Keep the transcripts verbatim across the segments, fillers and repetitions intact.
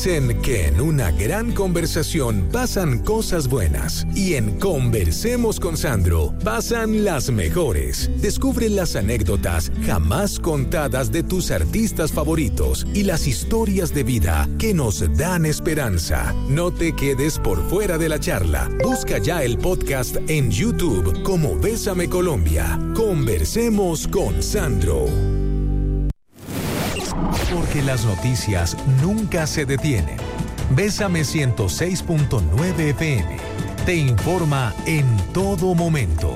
Dicen que en una gran conversación pasan cosas buenas y en Conversemos con Sandro pasan las mejores. Descubre las anécdotas jamás contadas de tus artistas favoritos y las historias de vida que nos dan esperanza. No te quedes por fuera de la charla. Busca ya el podcast en YouTube como Bésame Colombia. Conversemos con Sandro. Porque las noticias nunca se detienen. Bésame ciento seis punto nueve F M. Te informa en todo momento.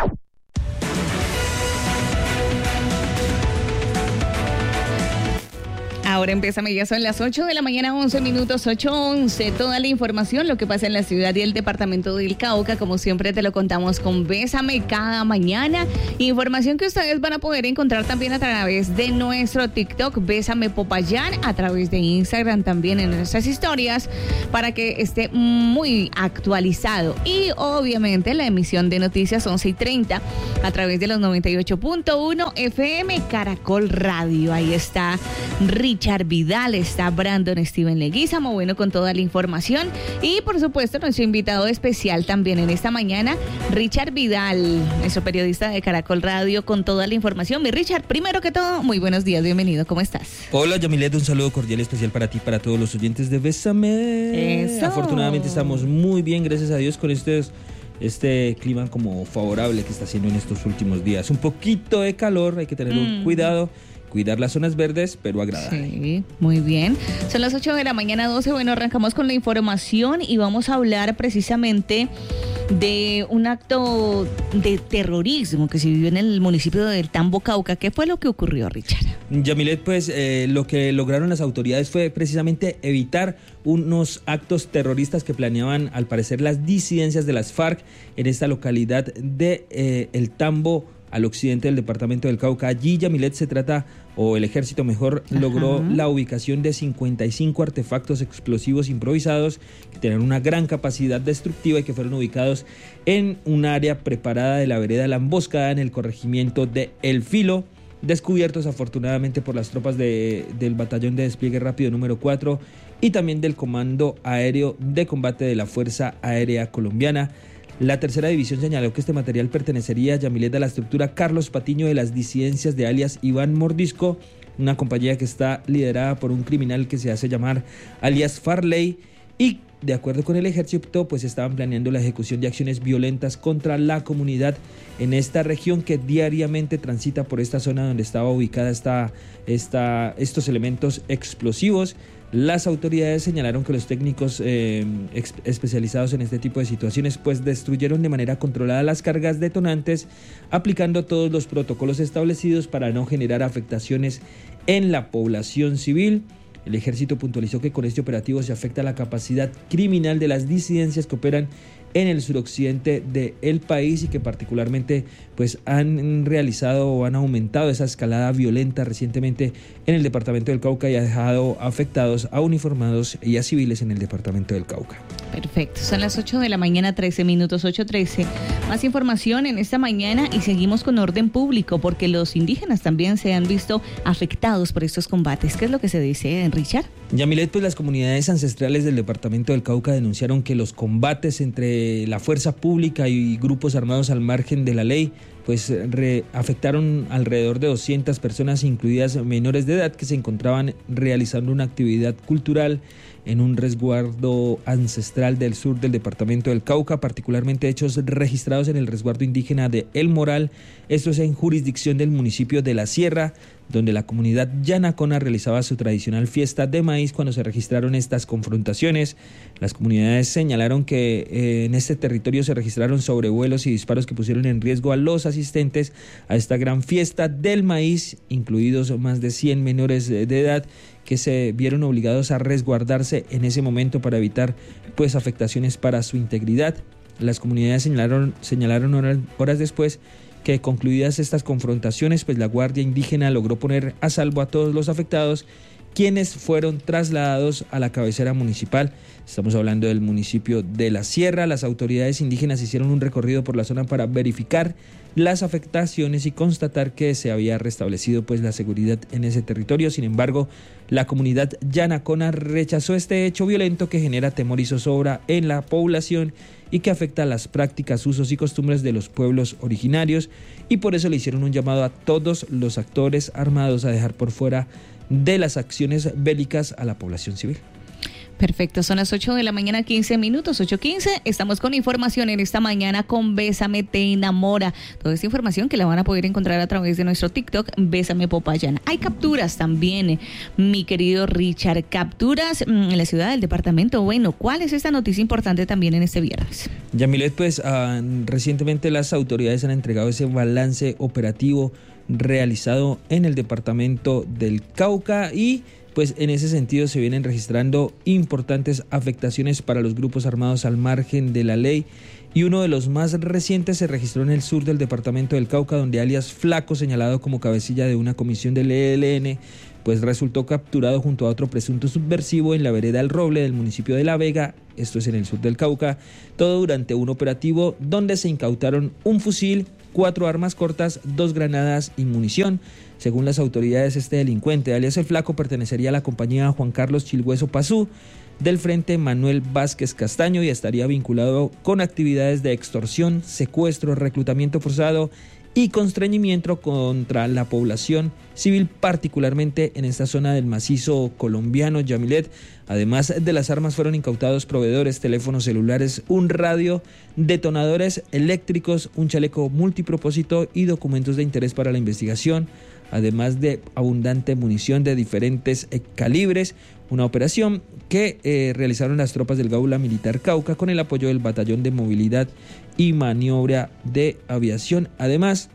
Ahora en Bésame ya son las ocho de la mañana, once minutos, ocho once. Toda la información, lo que pasa en la ciudad y el departamento del Cauca, como siempre te lo contamos con Bésame cada mañana. Información que ustedes van a poder encontrar también a través de nuestro TikTok, Bésame Popayán, a través de Instagram también en nuestras historias, para que esté muy actualizado. Y obviamente la emisión de noticias once y treinta a través de los noventa y ocho punto uno F M Caracol Radio. Ahí está Richard Vidal, está Brandon Steven Leguízamo, bueno, con toda la información. Y por supuesto nuestro invitado especial también en esta mañana, Richard Vidal, nuestro periodista de Caracol Radio, con toda la información. Mi Richard, primero que todo, muy buenos días, bienvenido, ¿cómo estás? Hola Yamilet, un saludo cordial especial para ti, para todos los oyentes de Bésame. Eso. Afortunadamente estamos muy bien, gracias a Dios, con estos este clima como favorable que está haciendo en estos últimos días. Un poquito de calor, hay que tener un mm. cuidado, cuidar las zonas verdes, pero agradable. Sí, muy bien. Son las ocho de la mañana, doce. Bueno, arrancamos con la información y vamos a hablar precisamente de un acto de terrorismo que se vivió en el municipio del Tambo, Cauca. ¿Qué fue lo que ocurrió, Richard? Yamilet, pues eh, lo que lograron las autoridades fue precisamente evitar unos actos terroristas que planeaban, al parecer, las disidencias de las FARC en esta localidad de eh, El Tambo, al occidente del departamento del Cauca. Allí, Yamilet, se trata, o el ejército mejor, logró Ajá. la ubicación de cincuenta y cinco artefactos explosivos improvisados que tenían una gran capacidad destructiva y que fueron ubicados en un área preparada de la vereda La Emboscada en el corregimiento de El Filo, descubiertos afortunadamente por las tropas de, del batallón de despliegue rápido número cuatro y también del Comando Aéreo de Combate de la Fuerza Aérea Colombiana. La tercera división señaló que este material pertenecería, Yamilet, a la estructura Carlos Patiño de las disidencias de alias Iván Mordisco, una compañía que está liderada por un criminal que se hace llamar alias Farley, y de acuerdo con el ejército, pues estaban planeando la ejecución de acciones violentas contra la comunidad en esta región que diariamente transita por esta zona donde estaba ubicada esta, esta, estos elementos explosivos. Las autoridades señalaron que los técnicos eh, ex- especializados en este tipo de situaciones pues destruyeron de manera controlada las cargas detonantes, aplicando todos los protocolos establecidos para no generar afectaciones en la población civil. El ejército puntualizó que con este operativo se afecta la capacidad criminal de las disidencias que operan en el suroccidente del país y que particularmente pues han realizado o han aumentado esa escalada violenta recientemente en el departamento del Cauca y ha dejado afectados a uniformados y a civiles en el departamento del Cauca. Perfecto, son las ocho de la mañana, trece minutos, ocho trece. Más información en esta mañana y seguimos con orden público porque los indígenas también se han visto afectados por estos combates. ¿Qué es lo que se dice, Richard? Yamilet, pues las comunidades ancestrales del departamento del Cauca denunciaron que los combates entre la fuerza pública y grupos armados al margen de la ley pues re- afectaron alrededor de doscientas personas, incluidas menores de edad, que se encontraban realizando una actividad cultural en un resguardo ancestral del sur del departamento del Cauca, particularmente hechos registrados en el resguardo indígena de El Moral. Esto es en jurisdicción del municipio de La Sierra, donde la comunidad Yanacona realizaba su tradicional fiesta de maíz cuando se registraron estas confrontaciones. Las comunidades señalaron que eh, en este territorio se registraron sobrevuelos y disparos que pusieron en riesgo a los asistentes a esta gran fiesta del maíz, incluidos más de cien menores de edad que se vieron obligados a resguardarse en ese momento para evitar pues afectaciones para su integridad. Las comunidades señalaron, señalaron horas, horas después que concluidas estas confrontaciones, pues la Guardia Indígena logró poner a salvo a todos los afectados quienes fueron trasladados a la cabecera municipal. Estamos hablando del municipio de La Sierra. Las autoridades indígenas hicieron un recorrido por la zona para verificar las afectaciones y constatar que se había restablecido pues la seguridad en ese territorio. Sin embargo, la comunidad Yanacona rechazó este hecho violento que genera temor y zozobra en la población y que afecta las prácticas, usos y costumbres de los pueblos originarios, y por eso le hicieron un llamado a todos los actores armados a dejar por fuera de las acciones bélicas a la población civil. Perfecto, son las ocho de la mañana, quince minutos, ocho quince. Estamos con información en esta mañana con Bésame Te Enamora. Toda esta información que la van a poder encontrar a través de nuestro TikTok, Bésame Popayán. Hay capturas también, mi querido Richard. Capturas en la ciudad del departamento. Bueno, ¿cuál es esta noticia importante también en este viernes? Yamilet, pues uh, recientemente las autoridades han entregado ese balance operativo realizado en el departamento del Cauca y pues en ese sentido se vienen registrando importantes afectaciones para los grupos armados al margen de la ley, y uno de los más recientes se registró en el sur del departamento del Cauca, donde alias Flaco, señalado como cabecilla de una comisión del E L N, pues resultó capturado junto a otro presunto subversivo en la vereda El Roble del municipio de La Vega, esto es en el sur del Cauca, todo durante un operativo donde se incautaron un fusil, cuatro armas cortas, dos granadas y munición. Según las autoridades, este delincuente, alias El Flaco, pertenecería a la compañía Juan Carlos Chilhueso Pazú del Frente Manuel Vázquez Castaño y estaría vinculado con actividades de extorsión, secuestro, reclutamiento forzado y constreñimiento contra la población civil, particularmente en esta zona del macizo colombiano. Yamilet, además de las armas, fueron incautados proveedores, teléfonos celulares, un radio, detonadores eléctricos, un chaleco multipropósito y documentos de interés para la investigación, además de abundante munición de diferentes eh, calibres. Una operación que eh, realizaron las tropas del Gaula Militar Cauca con el apoyo del Batallón de Movilidad y Maniobra de Aviación. Además,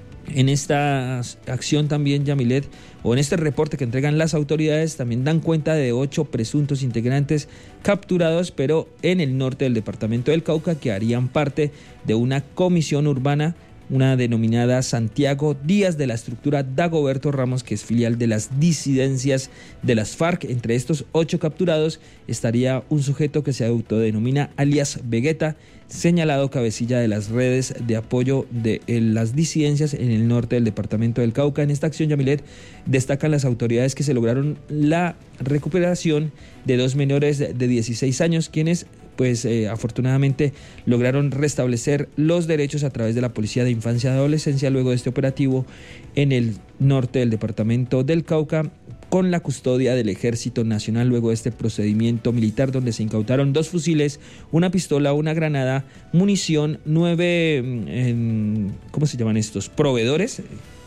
en esta acción también, Yamilet, o en este reporte que entregan las autoridades, también dan cuenta de ocho presuntos integrantes capturados, pero en el norte del departamento del Cauca, que harían parte de una comisión urbana, una denominada Santiago Díaz, de la estructura Dagoberto Ramos, que es filial de las disidencias de las FARC. Entre estos ocho capturados estaría un sujeto que se autodenomina alias Vegeta, señalado cabecilla de las redes de apoyo de las disidencias en el norte del departamento del Cauca. En esta acción, Yamilet, destacan las autoridades que se lograron la recuperación de dos menores de dieciséis años, quienes pues eh, afortunadamente lograron restablecer los derechos a través de la Policía de Infancia y Adolescencia luego de este operativo en el norte del departamento del Cauca, con la custodia del Ejército Nacional luego de este procedimiento militar, donde se incautaron dos fusiles, una pistola, una granada, munición, nueve, eh, ¿cómo se llaman estos? Proveedores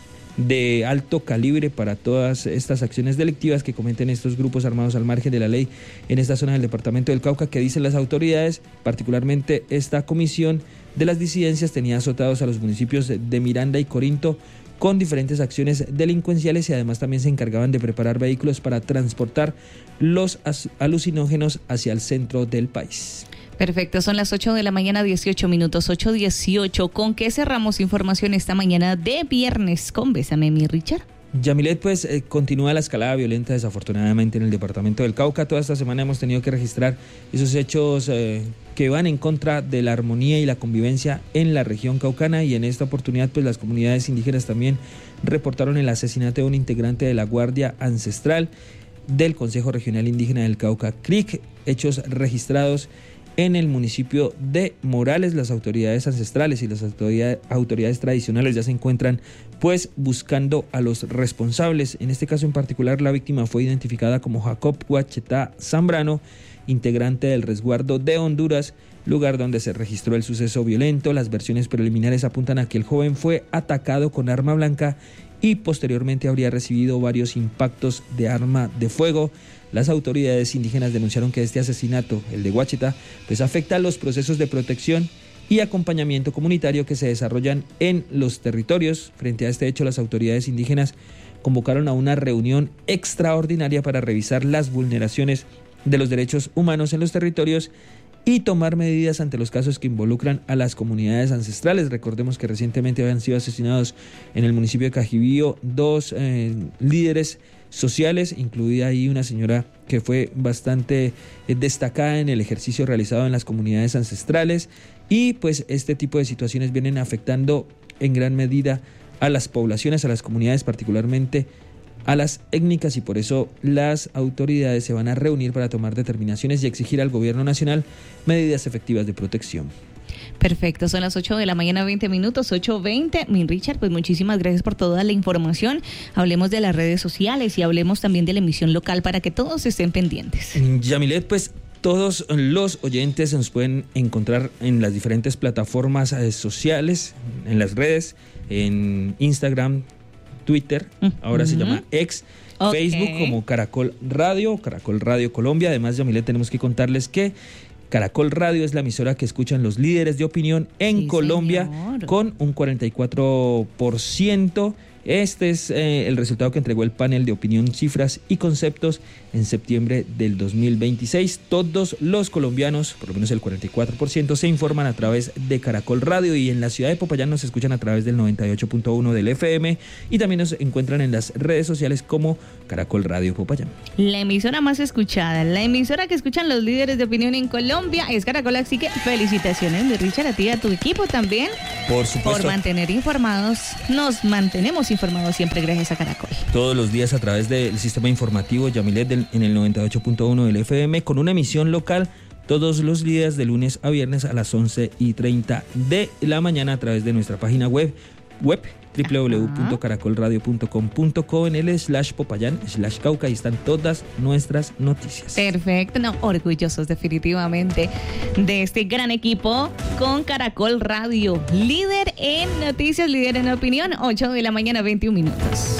de alto calibre para todas estas acciones delictivas que cometen estos grupos armados al margen de la ley en esta zona del departamento del Cauca, que dicen las autoridades, particularmente esta comisión de las disidencias, tenía azotados a los municipios de Miranda y Corinto con diferentes acciones delincuenciales, y además también se encargaban de preparar vehículos para transportar los alucinógenos hacia el centro del país. Perfecto, son las ocho de la mañana, dieciocho minutos, ocho dieciocho. ¿Con qué cerramos información esta mañana de viernes con Bésame, mi Richard? Yamilet, pues eh, continúa la escalada violenta desafortunadamente en el departamento del Cauca. Toda esta semana hemos tenido que registrar esos hechos eh, que van en contra de la armonía y la convivencia en la región caucana, y en esta oportunidad pues las comunidades indígenas también reportaron el asesinato de un integrante de la Guardia Ancestral del Consejo Regional Indígena del Cauca, C R I C, hechos registrados en el municipio de Morales. Las autoridades ancestrales y las autoridades, autoridades tradicionales ya se encuentran pues buscando a los responsables. En este caso en particular, la víctima fue identificada como Jacob Guachetá Zambrano, integrante del resguardo de Honduras, lugar donde se registró el suceso violento. Las versiones preliminares apuntan a que el joven fue atacado con arma blanca y posteriormente habría recibido varios impactos de arma de fuego. Las autoridades indígenas denunciaron que este asesinato, el de Guacheta, pues afecta a los procesos de protección y acompañamiento comunitario que se desarrollan en los territorios. Frente a este hecho, las autoridades indígenas convocaron a una reunión extraordinaria para revisar las vulneraciones de los derechos humanos en los territorios y tomar medidas ante los casos que involucran a las comunidades ancestrales. Recordemos que recientemente habían sido asesinados en el municipio de Cajibío dos eh, líderes sociales, incluida ahí una señora que fue bastante eh, destacada en el ejercicio realizado en las comunidades ancestrales, y pues este tipo de situaciones vienen afectando en gran medida a las poblaciones, a las comunidades, particularmente a las étnicas, y por eso las autoridades se van a reunir para tomar determinaciones y exigir al gobierno nacional medidas efectivas de protección. Perfecto, son las ocho de la mañana, veinte minutos, ocho veinte. Mi Richard, pues muchísimas gracias por toda la información. Hablemos de las redes sociales y hablemos también de la emisión local para que todos estén pendientes. Yamilet, pues todos los oyentes nos pueden encontrar en las diferentes plataformas sociales, en las redes, en Instagram, Twitter, uh-huh. ahora se llama X, okay. Facebook como Caracol Radio, Caracol Radio Colombia. Además, Yamilet, tenemos que contarles que Caracol Radio es la emisora que escuchan los líderes de opinión en sí, Colombia, señor. Con un cuarenta y cuatro por ciento. Este es eh, el resultado que entregó el panel de opinión, cifras y conceptos en septiembre del dos mil veintiséis. Todos los colombianos, por lo menos el cuarenta y cuatro por ciento, se informan a través de Caracol Radio, y en la ciudad de Popayán nos escuchan a través del noventa y ocho punto uno del F M, y también nos encuentran en las redes sociales como Caracol Radio Popayán. La emisora más escuchada, la emisora que escuchan los líderes de opinión en Colombia es Caracol, así que felicitaciones, mi Richard, a ti y a tu equipo también. Por supuesto. Por mantener informados, nos mantenemos informados siempre gracias a Caracol. Todos los días a través del sistema informativo Yamilet del, en el noventa y ocho punto uno del F M, con una emisión local todos los días de lunes a viernes a las once y treinta de la mañana a través de nuestra página web, web doble u doble u doble u punto caracol radio punto com punto co, en el slash Popayán, slash Cauca, y están todas nuestras noticias. Perfecto, no, orgullosos definitivamente de este gran equipo con Caracol Radio, líder en noticias, líder en opinión. Ocho de la mañana, veintiún minutos.